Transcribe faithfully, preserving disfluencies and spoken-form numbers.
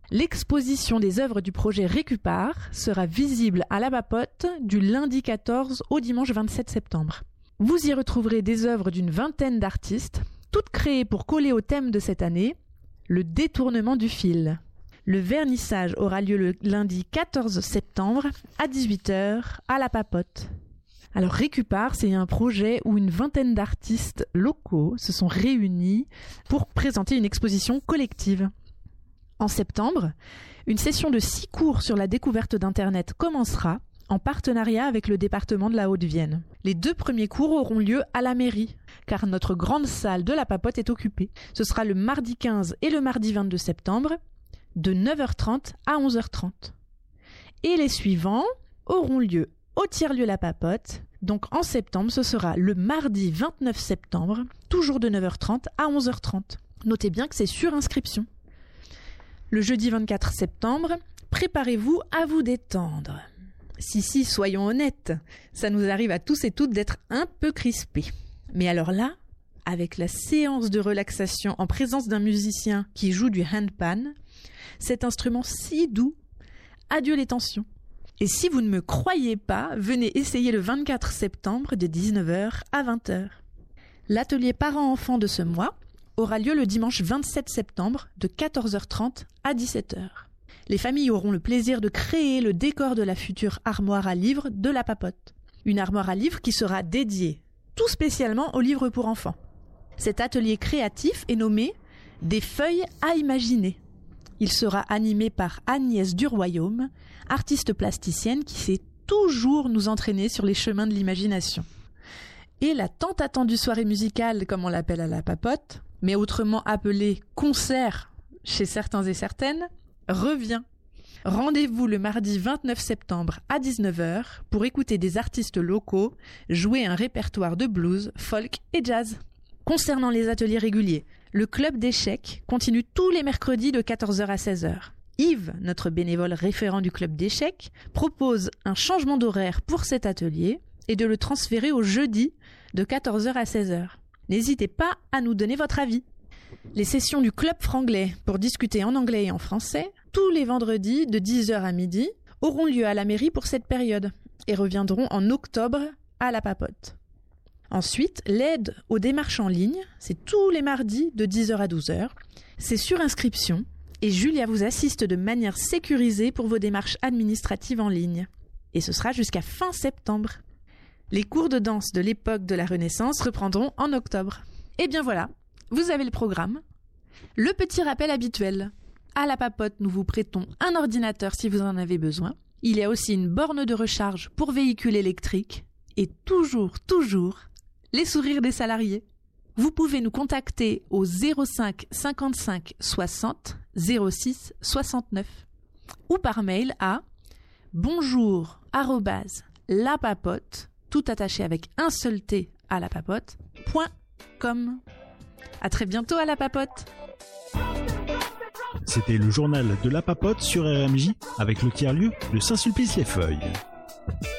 L'exposition des œuvres du projet Récupar sera visible à la Papote du lundi quatorze au dimanche vingt-sept septembre. Vous y retrouverez des œuvres d'une vingtaine d'artistes, toutes créées pour coller au thème de cette année, le détournement du fil. Le vernissage aura lieu le lundi quatorze septembre à dix-huit heures à la Papote. Alors Récupar, c'est un projet où une vingtaine d'artistes locaux se sont réunis pour présenter une exposition collective. En septembre, une session de six cours sur la découverte d'Internet commencera en partenariat avec le département de la Haute-Vienne. Les deux premiers cours auront lieu à la mairie, car notre grande salle de la Papote est occupée. Ce sera le mardi quinze et le mardi vingt-deux septembre, de neuf heures trente à onze heures trente. Et les suivants auront lieu au tiers-lieu La Papote. Donc en septembre, ce sera le mardi vingt-neuf septembre, toujours de neuf heures trente à onze heures trente. Notez bien que c'est sur inscription. Le jeudi vingt-quatre septembre, préparez-vous à vous détendre. Si, si, soyons honnêtes, ça nous arrive à tous et toutes d'être un peu crispés. Mais alors là, avec la séance de relaxation en présence d'un musicien qui joue du handpan, cet instrument si doux, adieu les tensions. Et si vous ne me croyez pas, venez essayer le vingt-quatre septembre de dix-neuf heures à vingt heures. L'atelier parents-enfants de ce mois aura lieu le dimanche vingt-sept septembre de quatorze heures trente à dix-sept heures. Les familles auront le plaisir de créer le décor de la future armoire à livres de la Papote. Une armoire à livres qui sera dédiée tout spécialement aux livres pour enfants. Cet atelier créatif est nommé « Des feuilles à imaginer ». Il sera animé par Agnès Duroyaume, artiste plasticienne qui sait toujours nous entraîner sur les chemins de l'imagination. Et la tant attendue soirée musicale, comme on l'appelle à la Papote, mais autrement appelée concert chez certains et certaines, revient. Rendez-vous le mardi vingt-neuf septembre à dix-neuf heures pour écouter des artistes locaux jouer un répertoire de blues, folk et jazz. Concernant les ateliers réguliers, le club d'échecs continue tous les mercredis de quatorze heures à seize heures. Yves, notre bénévole référent du club d'échecs, propose un changement d'horaire pour cet atelier et de le transférer au jeudi de quatorze heures à seize heures. N'hésitez pas à nous donner votre avis. Les sessions du club franglais pour discuter en anglais et en français, tous les vendredis de dix heures à midi, auront lieu à la mairie pour cette période et reviendront en octobre à la Papote. Ensuite, l'aide aux démarches en ligne, c'est tous les mardis de dix heures à douze heures. C'est sur inscription et Julia vous assiste de manière sécurisée pour vos démarches administratives en ligne. Et ce sera jusqu'à fin septembre. Les cours de danse de l'époque de la Renaissance reprendront en octobre. Et bien voilà, vous avez le programme. Le petit rappel habituel. À la Papote, nous vous prêtons un ordinateur si vous en avez besoin. Il y a aussi une borne de recharge pour véhicule électrique. Et toujours, toujours, les sourires des salariés. Vous pouvez nous contacter au zéro cinq cinquante-cinq soixante zéro six soixante-neuf ou par mail à bonjour arobase lapapote tout attaché avec un seul T à la papote, point com. À très bientôt à la Papote. C'était le journal de la Papote sur R M J avec le tiers-lieu de Saint-Sulpice-les-Feuilles.